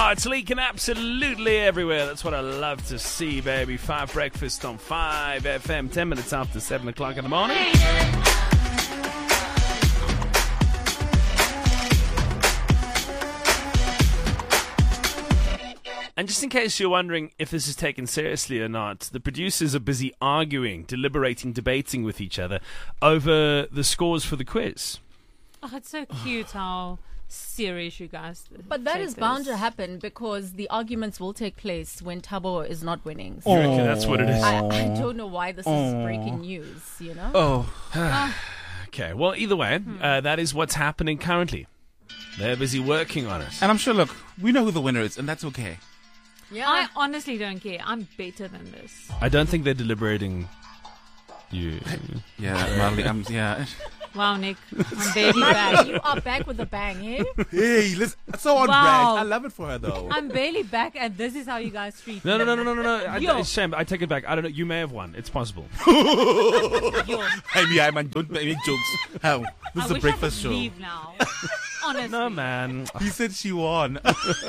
Oh, it's leaking absolutely everywhere. That's what I love to see, baby. 5 Breakfast on 5 FM, 10 minutes after 7 o'clock in the morning. And just in case you're wondering if this is taken seriously or not, the producers are busy arguing, deliberating, debating with each other over the scores for the quiz. Oh, it's so cute how serious you guys But that take is bound this. to happen because the arguments will take place when Thabo is not winning. You So reckon that's what it is? I don't know why this is breaking news, you know? Okay, well, either way, that is what's happening currently. They're busy working on it. And I'm sure, look, we know who the winner is, and that's okay. Yeah. I honestly don't care. I'm better than this. I don't think they're deliberating you. Yeah, Marley, yeah. Wow, Nick. I'm barely Marley, back. you are back with a bang, eh? Hey, listen, so on Wow. brand. I love it for her, though. I'm barely back, and this is how you guys treat me. No. Yo. It's shame. I take it back. I don't know. You may have won. It's possible. Yo, Hey, yeah, man, don't make jokes. How? This is I a wish breakfast I show. could leave now. Honestly. No, man. He said she won.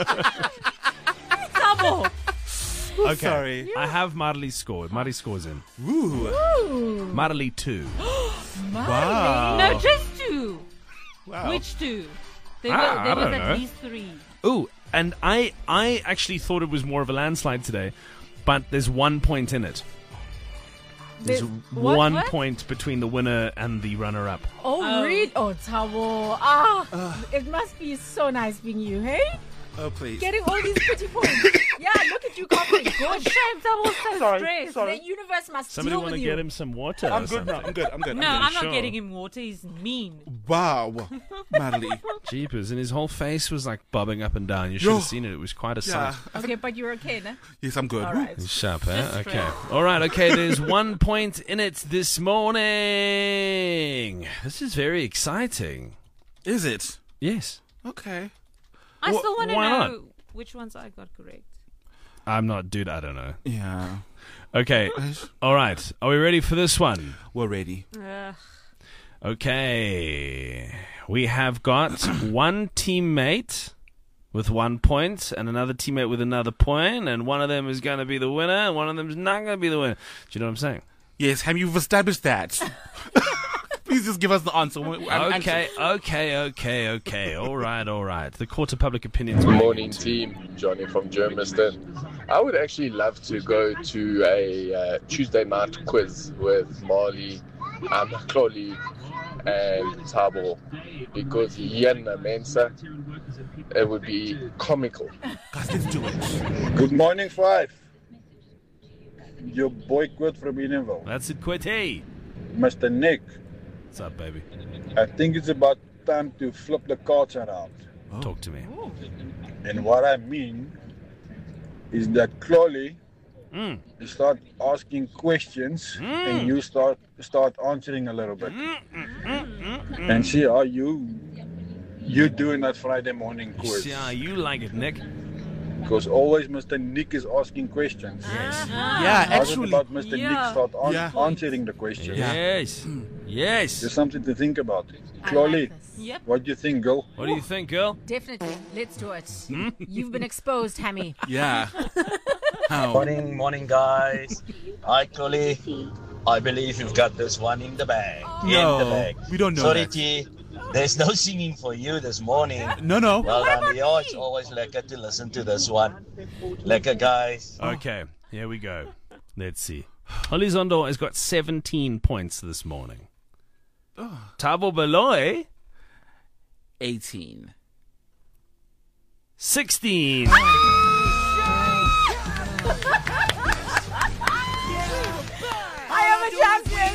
Thabo. Okay. Sorry. I have Marley's score. Marley's score's in. Ooh. Marley 2. Wow. No, just 2. Wow. Which 2? There I was don't at know. least 3. Ooh, and I actually thought it was more of a landslide today, but there's 1 point in it. There's What? 1 point between the winner and the runner-up. Oh, really? Oh, Thabo. It must be so nice being you, hey? Oh, please. Getting all these pretty points. Yeah, look at you, coughing. Good. Shame, Thabo's so stressed. The universe must Somebody deal want with to you. get him some water I'm or good now. something? I'm good. No, I'm not sure. getting him water. He's mean. Wow. Marley. Jeepers, and his whole face was like bobbing up and down. You should have seen it. It was quite a Yeah. sight. Okay, but you're okay, no? Yes, I'm good. All right. He's sharp, eh? Just Okay. straight. All right, okay, there's 1 point in it this morning. This is very exciting. Is it? Yes. Okay. I still want to why know not? which ones I got correct. I'm not, dude, I don't know. Yeah. Okay, all right. Are we ready for this one? We're ready. Okay. We have got one teammate with 1 point and another teammate with another point, and one of them is going to be the winner and one of them is not going to be the winner. Do you know what I'm saying? Yes, Ham, you've established that. Please just give us the answer. I'm anxious. Okay. All right. The court of public opinion. Good morning, team. Johnny from Germiston. I would actually love to go to a Tuesday night quiz with Marley, Chloe, and Thabo because Yana Mensa. It would be comical. Guys, let's do it. Good morning, Five. Your boy Quid from Edenville. That's it, quit. Hey. Mr. Nick, What's up, baby? I think it's about time to flip the cards around. Talk to me. And what I mean is that Chloe, you start asking questions and you start answering a little bit. And see how you doing that Friday morning quiz. See how you like it, Nick. Because always Mr. Nick is asking questions. Yeah, How's it actually. about Mr. Nick start Yeah. answering the questions? Yeah. Yes. There's something to think about. I Chloe, like this. Yep. what do you think, girl? What do you think, girl? Definitely. Let's do it. You've been exposed, Hammy. Yeah. How? Morning, guys. Hi, Chloe. I believe you've got this one in the bag. No, in the bag. we don't know Sorry, that. T. There's no singing for you this morning. No. Well done, yeah, it's always lekker to listen to this one. Lekker, guys. Okay, here we go. Let's see. Elizondo has got 17 points this morning. Thabo Beloy, 18. 16. I am a champion.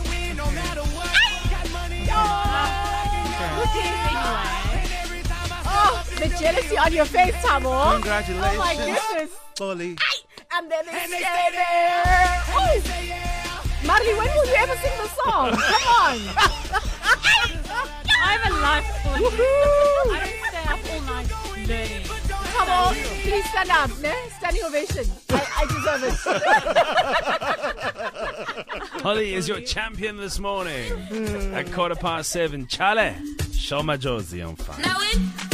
Who cares anyway? Oh, the jealousy on your face, Thabo. Congratulations. Oh my goodness. Chloe. And then they stay there. Oh. Marley, when will you ever sing the song? Come on. I have a life for you. Woohoo. I don't stay up all night learning. Come on, please stand up. Ne? Standing ovation. I deserve it. Holly is your champion this morning at 7:15. Charlie, show my Josie on fire. Now in